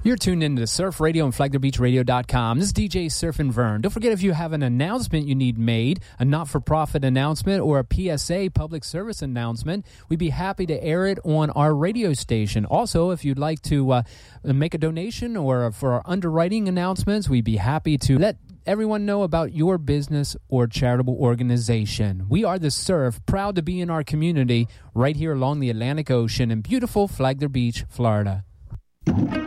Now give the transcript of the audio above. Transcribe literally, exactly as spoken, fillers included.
You're tuned into Surf Radio and Flagler Beach Radio dot com. This is D J Surfin' Vern. Don't forget, if you have an announcement you need made, a not-for-profit announcement or a P S A, public service announcement, we'd be happy to air it on our radio station. Also, if you'd like to uh, make a donation or for our underwriting announcements, we'd be happy to let everyone know about your business or charitable organization. We are the Surf, proud to be in our community right here along the Atlantic Ocean in beautiful Flagler Beach, Florida.